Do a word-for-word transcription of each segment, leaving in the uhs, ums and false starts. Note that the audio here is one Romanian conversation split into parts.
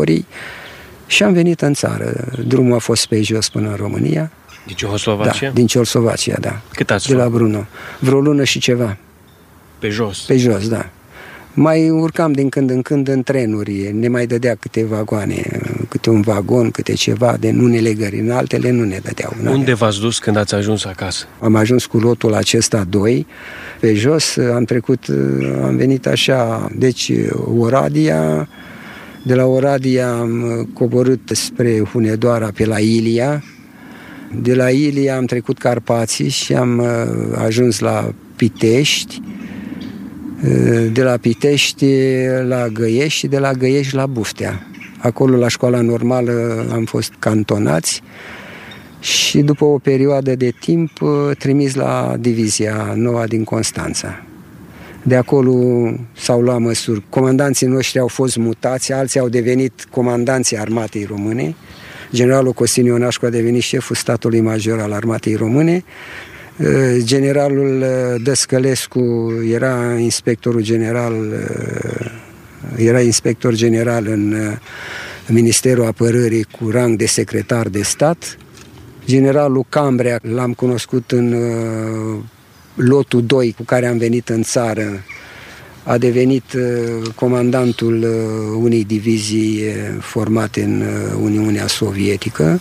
Victoriei și am venit în țară. Drumul a fost pe jos până în România. Din Cehoslovacia? Da, din Cehoslovacia, da. Cât ați De la făcut? Bruno. Vreo lună și ceva. Pe jos? Pe jos, da. Mai urcam din când în când în trenuri, ne mai dădea câte vagoane, câte un vagon, câte ceva, de unele gări, în altele nu ne dădeau. Unde v-ați dus când ați ajuns acasă? Am ajuns cu lotul acesta doi, pe jos, am trecut, am venit așa, deci Oradea, de la Oradea am coborât spre Hunedoara pe la Ilia, de la Ilia am trecut Carpații și am ajuns la Pitești, de la Pitești la Găiești și de la Găiești la Buftea. Acolo, la școala normală, am fost cantonați și după o perioadă de timp trimis la divizia noua din Constanța. De acolo s-au luat măsuri. Comandanții noștri au fost mutați, alții au devenit comandanții armatei române. Generalul Costin Ionașcu a devenit șeful statului major al armatei române. Generalul Dăscălescu era inspectorul general, era inspector general în Ministerul Apărării cu rang de secretar de stat. Generalul Cambrea l-am cunoscut în lotul doi cu care am venit în țară. A devenit comandantul unei divizii formate în Uniunea Sovietică.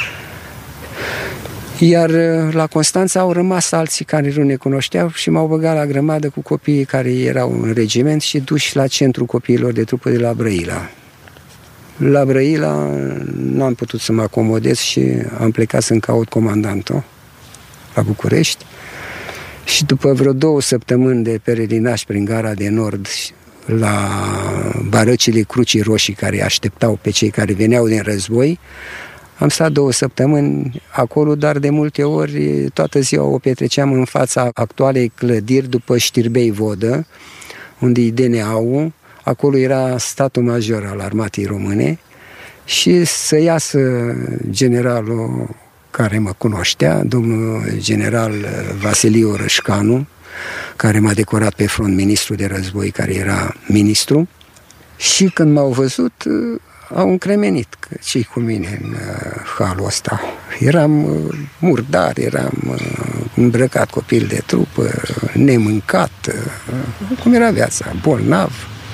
Iar la Constanța au rămas alții care nu ne cunoșteau și m-au băgat la grămadă cu copiii care erau în regiment și duși la centrul copiilor de trupă de la Brăila. La Brăila n-am putut să mă acomodez și am plecat să-mi caut comandantul la București. Și după vreo două săptămâni de perelinaj prin gara de nord la barăcile Crucii Roșii care așteptau pe cei care veneau din război, am stat două săptămâni acolo, dar de multe ori toată ziua o petreceam în fața actualei clădiri după Știrbei Vodă, unde e D N A-ul, acolo era statul major al armatei române și să iasă generalul care mă cunoștea, domnul general Vasiliu Rășcanu, care m-a decorat pe front, ministru de război, care era ministru, și când m-au văzut, au încremenit că ce-i cu mine în halul ăsta. Eram murdar, eram îmbrăcat copil de trupă, nemâncat, cum era viața, bolnav.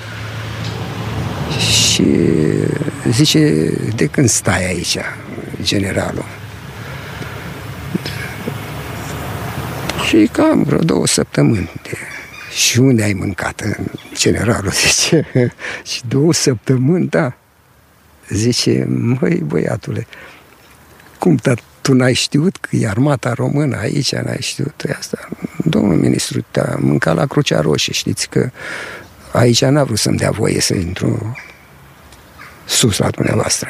Și zice, de când stai aici, generalul? Și cam vreo două săptămâni. De... Și unde ai mâncat? Generalul zice, și două săptămâni, da. Zice, măi, băiatule, cum, dar tu n-ai știut că e armata română aici, n-ai știut asta? Domnul ministru, te-a mâncat la Crucea Roșie, știți că aici n-a vrut să-mi dea voie să intru sus la dumneavoastră.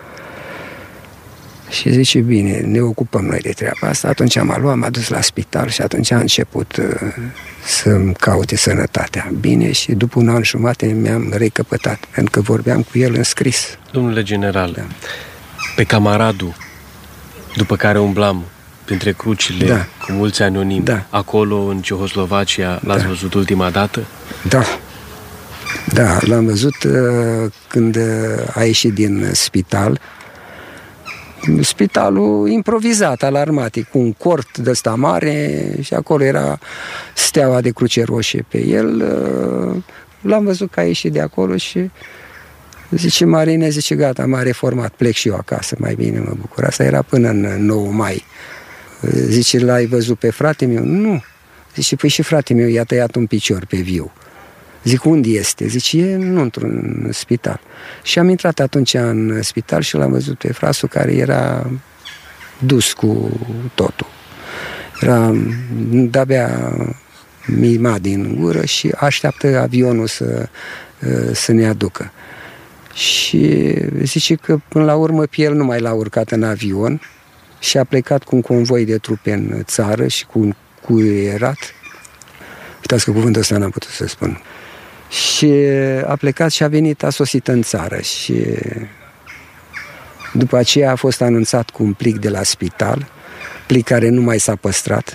Și zice, bine, ne ocupăm noi de treaba asta. Atunci m-a luat, m-a dus la spital și atunci a început uh, să-mi caute sănătatea. Bine, și după un an jumate mi-am recăpătat, pentru că vorbeam cu el în scris. Domnule general, da. Pe camaradul după care umblam printre crucile, da, cu mulți anonimi, da, acolo în Cehoslovacia, l-ați, da, văzut ultima dată? Da. Da, l-am văzut uh, când a ieșit din spital. Spitalul improvizat al armatei, cu un cort de ăsta mare și acolo era steaua de Cruce Roșie pe el. L-am văzut că a ieșit de acolo și zice, Marine, zice, gata, m-a reformat, plec și eu acasă, mai bine mă bucur. Asta era până în nouă mai. Zice, l-ai văzut pe frate meu? Nu. Zice, păi și frate meu i-a tăiat un picior pe viu. Zic, unde este? Zice, e nu într-un spital. Și am intrat atunci în spital și l-am văzut pe frasul care era dus cu totul. Era de-abia mima din gură și așteaptă avionul să, să ne aducă. Și zice că până la urmă pe el nu mai l-a urcat în avion și a plecat cu un convoi de trupe în țară și cu un cuierat. Uitați că cuvântul ăsta n-am putut să spun. Și a plecat și a venit, a sosit în țară și după aceea a fost anunțat cu un plic de la spital, plic care nu mai s-a păstrat,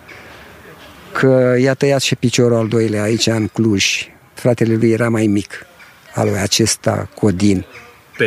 că i-a tăiat și piciorul al doilea aici în Cluj. Fratele lui era mai mic, al lui acesta Codin.